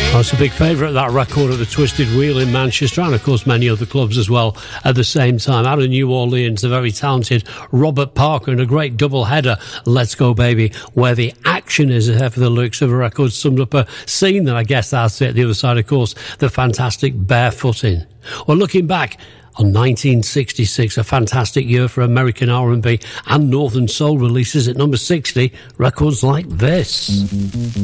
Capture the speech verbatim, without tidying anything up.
I was a big favourite of that record at the Twisted Wheel in Manchester, and of course many other clubs as well at the same time. Out of New Orleans, the very talented Robert Parker and a great double header, Let's Go Baby, where the action is there for the lyrics of a record, summed up a scene that I guess that's it. The other side, of course, the fantastic Barefooting. Well, looking back on nineteen sixty-six, a fantastic year for American R and B and Northern Soul releases at number sixty, records like this.